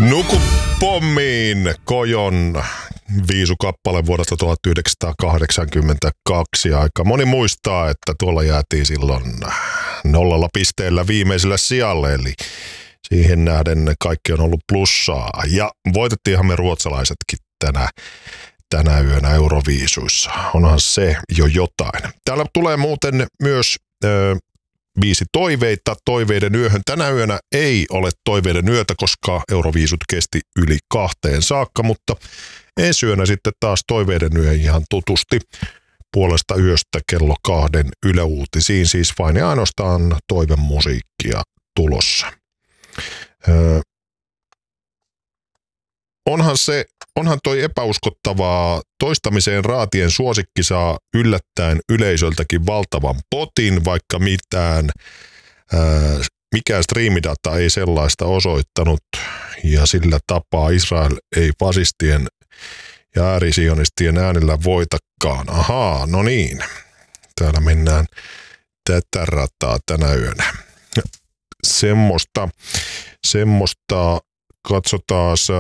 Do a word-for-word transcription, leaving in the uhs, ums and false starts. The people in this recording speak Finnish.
Nuku pommiin Kojon viisukappale vuodelta tuhatyhdeksänsataakahdeksankymmentäkaksi. Aika moni muistaa, että tuolla jäätiin silloin nollalla pisteellä viimeisellä sijalle, eli siihen nähden kaikki on ollut plussaa. Ja voitettiinhan me ruotsalaisetkin tänä, tänä yönä Euroviisuissa. Onhan se jo jotain. Täällä tulee muuten myös ö, viisi toiveita toiveiden yöhön. Tänä yönä ei ole toiveiden yötä, koska Euroviisut kesti yli kahteen saakka, mutta ensi yönä sitten taas toiveiden yö ihan tutusti puolesta yöstä kello kahden Yle Uutisiin, siis vain ja ainoastaan toivemusiikkia tulossa. Öö, onhan se, onhan toi epäuskottavaa. Toistamiseen raatien suosikki saa yllättäen yleisöltäkin valtavan potin, vaikka mitään, ää, mikään striimidata ei sellaista osoittanut, ja sillä tapaa Israel ei fasistien ja äärisionistien äänellä voitakaan. Ahaa, no niin. Täällä mennään tätä rataa tänä yönä. Semmoista, semmoista katsotaan